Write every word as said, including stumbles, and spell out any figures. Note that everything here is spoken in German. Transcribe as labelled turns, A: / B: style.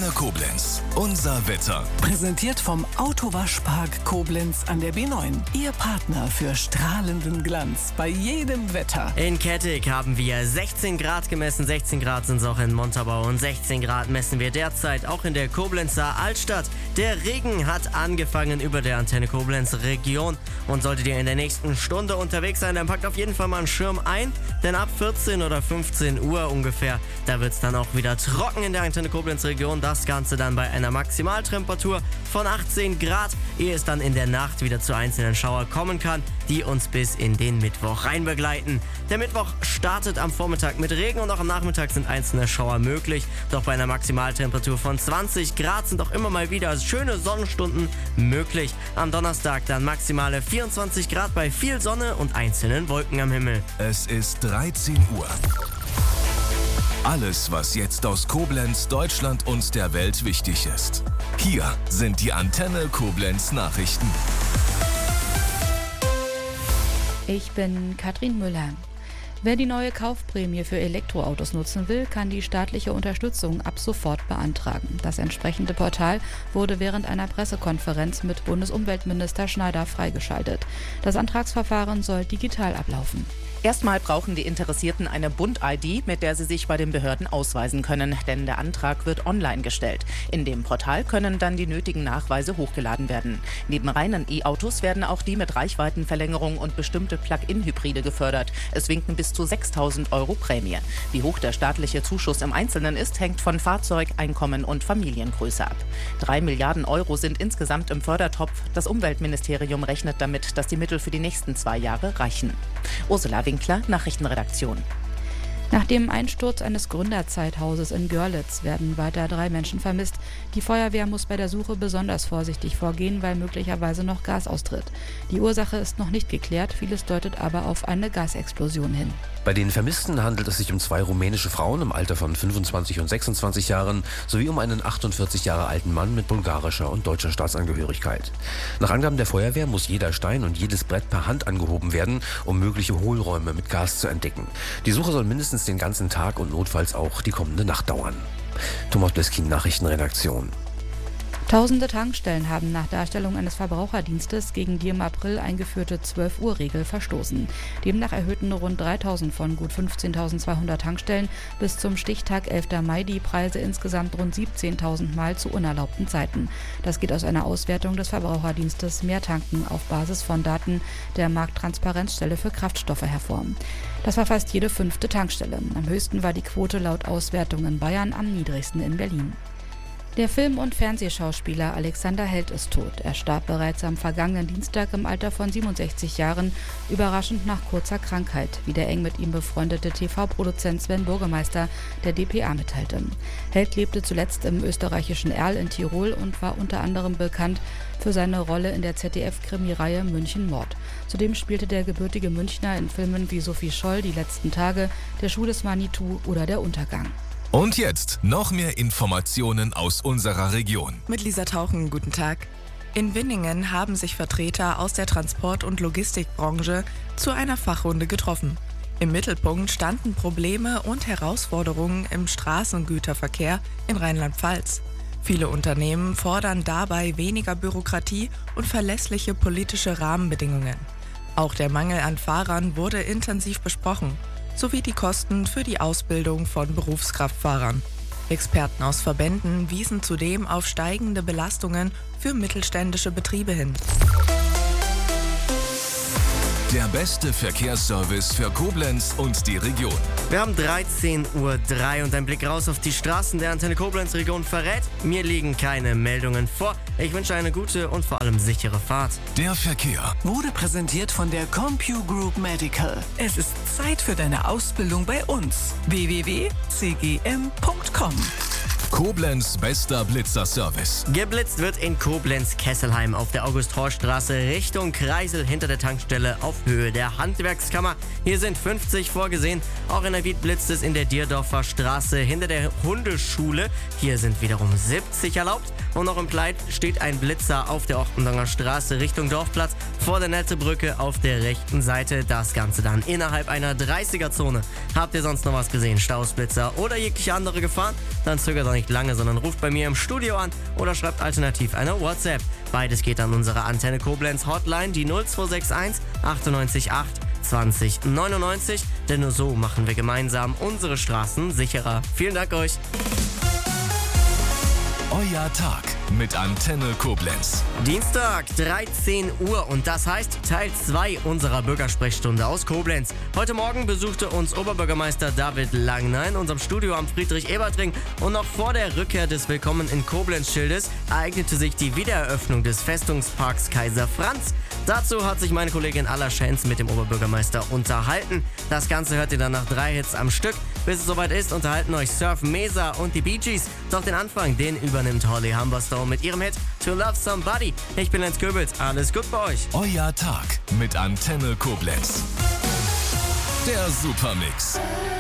A: Antenne Koblenz. Unser Wetter.
B: Präsentiert vom Autowaschpark Koblenz an der B neun. Ihr Partner für strahlenden Glanz bei jedem Wetter.
C: In Kettig haben wir sechzehn Grad gemessen. sechzehn Grad sind es auch in Montabaur und sechzehn Grad messen wir derzeit auch in der Koblenzer Altstadt. Der Regen hat angefangen über der Antenne Koblenz Region und solltet ihr in der nächsten Stunde unterwegs sein, dann packt auf jeden Fall mal einen Schirm ein, denn ab vierzehn oder fünfzehn Uhr ungefähr, da wird es dann auch wieder trocken in der Antenne Koblenz Region. Das Ganze dann bei einer Maximaltemperatur von achtzehn Grad, ehe es dann in der Nacht wieder zu einzelnen Schauer kommen kann, die uns bis in den Mittwoch rein begleiten. Der Mittwoch startet am Vormittag mit Regen und auch am Nachmittag sind einzelne Schauer möglich. Doch bei einer Maximaltemperatur von zwanzig Grad sind auch immer mal wieder schöne Sonnenstunden möglich. Am Donnerstag dann maximale vierundzwanzig Grad bei viel Sonne und einzelnen Wolken am Himmel.
A: Es ist dreizehn Uhr. Alles, was jetzt aus Koblenz, Deutschland und der Welt wichtig ist. Hier sind die Antenne Koblenz Nachrichten.
D: Ich bin Katrin Müller. Wer die neue Kaufprämie für Elektroautos nutzen will, kann die staatliche Unterstützung ab sofort beantragen. Das entsprechende Portal wurde während einer Pressekonferenz mit Bundesumweltminister Schneider freigeschaltet. Das Antragsverfahren soll digital ablaufen.
E: Erstmal brauchen die Interessierten eine Bund-I D, mit der sie sich bei den Behörden ausweisen können, denn der Antrag wird online gestellt. In dem Portal können dann die nötigen Nachweise hochgeladen werden. Neben reinen E-Autos werden auch die mit Reichweitenverlängerung und bestimmte Plug-in-Hybride gefördert. Es winken bis zu sechstausend Euro Prämie. Wie hoch der staatliche Zuschuss im Einzelnen ist, hängt von Fahrzeug, Einkommen und Familiengröße ab. Drei Milliarden Euro sind insgesamt im Fördertopf. Das Umweltministerium rechnet damit, dass die Mittel für die nächsten zwei Jahre reichen. Ursula Winkler, Nachrichtenredaktion.
D: Nach dem Einsturz eines Gründerzeithauses in Görlitz werden weiter drei Menschen vermisst. Die Feuerwehr muss bei der Suche besonders vorsichtig vorgehen, weil möglicherweise noch Gas austritt. Die Ursache ist noch nicht geklärt, vieles deutet aber auf eine Gasexplosion hin.
F: Bei den Vermissten handelt es sich um zwei rumänische Frauen im Alter von fünfundzwanzig und sechsundzwanzig Jahren sowie um einen achtundvierzig Jahre alten Mann mit bulgarischer und deutscher Staatsangehörigkeit. Nach Angaben der Feuerwehr muss jeder Stein und jedes Brett per Hand angehoben werden, um mögliche Hohlräume mit Gas zu entdecken. Die Suche soll mindestens den ganzen Tag und notfalls auch die kommende Nacht dauern. Thomas Bleskin, Nachrichtenredaktion.
D: Tausende Tankstellen haben nach Darstellung eines Verbraucherdienstes gegen die im April eingeführte zwölf Uhr Regel verstoßen. Demnach erhöhten rund dreitausend von gut fünfzehntausendzweihundert Tankstellen bis zum Stichtag elfter Mai die Preise insgesamt rund siebzehntausend Mal zu unerlaubten Zeiten. Das geht aus einer Auswertung des Verbraucherdienstes Mehrtanken auf Basis von Daten der Markttransparenzstelle für Kraftstoffe hervor. Das war fast jede fünfte Tankstelle. Am höchsten war die Quote laut Auswertung in Bayern, am niedrigsten in Berlin. Der Film- und Fernsehschauspieler Alexander Held ist tot. Er starb bereits am vergangenen Dienstag im Alter von siebenundsechzig Jahren, überraschend nach kurzer Krankheit, wie der eng mit ihm befreundete T V-Produzent Sven Burgemeister der d p a mitteilte. Held lebte zuletzt im österreichischen Erl in Tirol und war unter anderem bekannt für seine Rolle in der Z D F-Krimireihe München Mord. Zudem spielte der gebürtige Münchner in Filmen wie Sophie Scholl, Die letzten Tage, Der Schuh des Manitou oder Der Untergang.
A: Und jetzt noch mehr Informationen aus unserer Region.
G: Mit Lisa Tauchen, guten Tag. In Winningen haben sich Vertreter aus der Transport- und Logistikbranche zu einer Fachrunde getroffen. Im Mittelpunkt standen Probleme und Herausforderungen im Straßengüterverkehr in Rheinland-Pfalz. Viele Unternehmen fordern dabei weniger Bürokratie und verlässliche politische Rahmenbedingungen. Auch der Mangel an Fahrern wurde intensiv besprochen, sowie die Kosten für die Ausbildung von Berufskraftfahrern. Experten aus Verbänden wiesen zudem auf steigende Belastungen für mittelständische Betriebe hin.
A: Der beste Verkehrsservice für Koblenz und die Region.
C: Wir haben dreizehn Uhr drei und ein Blick raus auf die Straßen der Antenne Koblenz Region verrät, mir liegen keine Meldungen vor. Ich wünsche eine gute und vor allem sichere Fahrt.
A: Der Verkehr
B: Wurde präsentiert von der CompuGroup Medical. Es ist Zeit für deine Ausbildung bei uns. w w w punkt c g m punkt com.
A: Koblenz bester Blitzerservice.
C: Geblitzt wird in Koblenz-Kesselheim auf der August-Horst-Straße Richtung Kreisel hinter der Tankstelle auf Höhe der Handwerkskammer. Hier sind fünfzig vorgesehen. Auch in der Wied blitzt es in der Dierdorfer Straße hinter der Hundeschule. Hier sind wiederum siebzig erlaubt. Und noch im Pleit steht ein Blitzer auf der Ochtendonger Straße Richtung Dorfplatz vor der Nettebrücke auf der rechten Seite. Das Ganze dann innerhalb einer dreißiger-Zone. Habt ihr sonst noch was gesehen? Staus, Blitzer oder jegliche andere Gefahren? Dann zögert doch nicht lange, sondern ruft bei mir im Studio an oder schreibt alternativ eine WhatsApp. Beides geht an unsere Antenne Koblenz Hotline, die null zwei sechs eins achtundneunzig acht zwanzig neunundneunzig. Denn nur so machen wir gemeinsam unsere Straßen sicherer. Vielen Dank euch.
A: Euer Tag mit Antenne Koblenz.
C: Dienstag, dreizehn Uhr und das heißt Teil zwei unserer Bürgersprechstunde aus Koblenz. Heute Morgen besuchte uns Oberbürgermeister David Langner in unserem Studio am Friedrich-Ebert-Ring und noch vor der Rückkehr des Willkommen in Koblenz-Schildes ereignete sich die Wiedereröffnung des Festungsparks Kaiser Franz. Dazu hat sich meine Kollegin Alla Schenz mit dem Oberbürgermeister unterhalten. Das Ganze hört ihr dann nach drei Hits am Stück. Bis es soweit ist, unterhalten euch Surf Mesa und die Bee Gees. Doch den Anfang, den übernimmt Holly Humberstone mit ihrem Hit To Love Somebody. Ich bin Lenz Köbels, alles gut bei euch.
A: Euer Tag mit Antenne Koblenz. Der Supermix.